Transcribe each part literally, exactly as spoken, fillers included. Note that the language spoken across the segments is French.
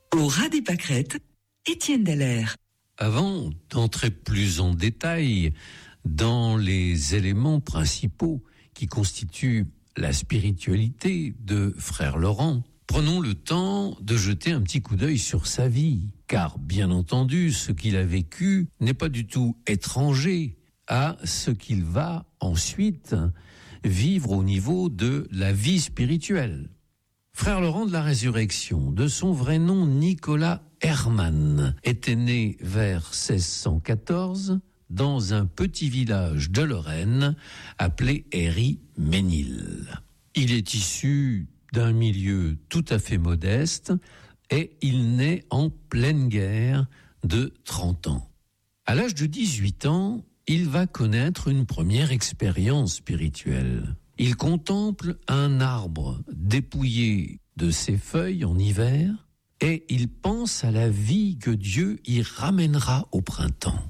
Au ras des pâquerettes, Étienne Dallaire. Avant d'entrer plus en détail dans les éléments principaux qui constituent la spiritualité de Frère Laurent, prenons le temps de jeter un petit coup d'œil sur sa vie, car bien entendu, ce qu'il a vécu n'est pas du tout étranger à ce qu'il va ensuite vivre au niveau de la vie spirituelle. Frère Laurent de la Résurrection, de son vrai nom Nicolas Hermann, était né vers seize cent quatorze dans un petit village de Lorraine appelé Héry-Ménil. Il est issu d'un milieu tout à fait modeste et il naît en pleine guerre de trente ans. À l'âge de dix-huit ans, il va connaître une première expérience spirituelle. Il contemple un arbre dépouillé de ses feuilles en hiver et il pense à la vie que Dieu y ramènera au printemps.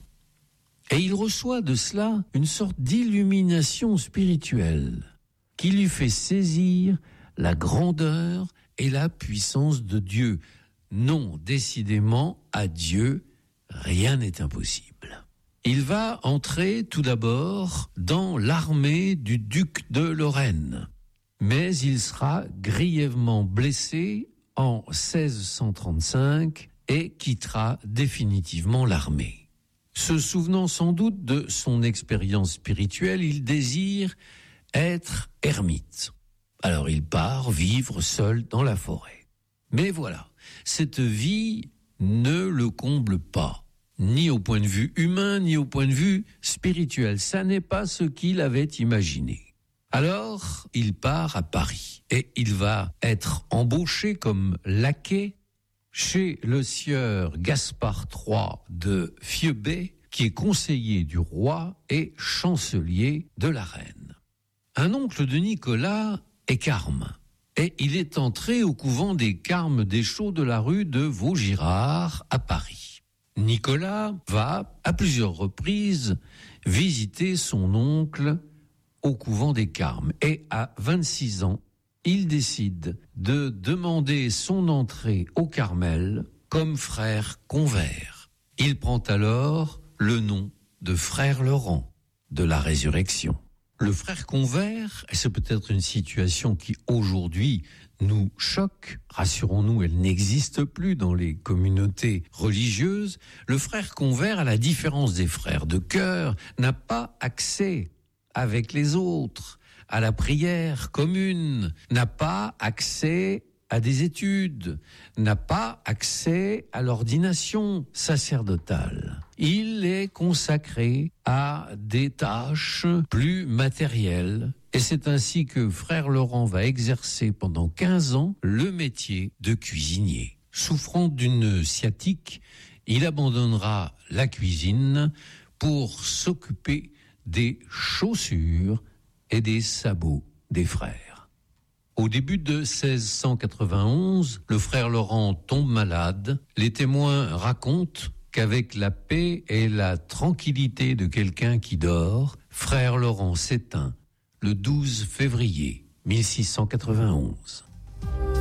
Et il reçoit de cela une sorte d'illumination spirituelle qui lui fait saisir la grandeur et la puissance de Dieu. Non, décidément, à Dieu, rien n'est impossible. Il va entrer tout d'abord dans l'armée du duc de Lorraine, mais il sera grièvement blessé en seize cent trente-cinq et quittera définitivement l'armée. Se souvenant sans doute de son expérience spirituelle, il désire être ermite. Alors il part vivre seul dans la forêt. Mais voilà, cette vie ne le comble pas. Ni au point de vue humain, ni au point de vue spirituel. Ça n'est pas ce qu'il avait imaginé. Alors, il part à Paris et il va être embauché comme laquais chez le sieur Gaspard trois de Fiebay, qui est conseiller du roi et chancelier de la reine. Un oncle de Nicolas est carme et il est entré au couvent des Carmes des Chaux de la rue de Vaugirard à Paris. Nicolas va, à plusieurs reprises, visiter son oncle au couvent des Carmes. Et à vingt-six ans, il décide de demander son entrée au Carmel comme frère convers. Il prend alors le nom de Frère Laurent de la Résurrection. Le frère convers, c'est peut-être une situation qui aujourd'hui nous choque. Rassurons-nous, elle n'existe plus dans les communautés religieuses. Le frère convers, à la différence des frères de cœur, n'a pas accès avec les autres à la prière commune, n'a pas accès à des études, n'a pas accès à l'ordination sacerdotale. Il est consacré à des tâches plus matérielles. Et c'est ainsi que Frère Laurent va exercer pendant quinze ans le métier de cuisinier. Souffrant d'une sciatique, il abandonnera la cuisine pour s'occuper des chaussures et des sabots des frères. Au début de seize cent quatre-vingt-onze, le frère Laurent tombe malade. Les témoins racontent qu'avec la paix et la tranquillité de quelqu'un qui dort, Frère Laurent s'éteint le douze février mille six cent quatre-vingt-onze.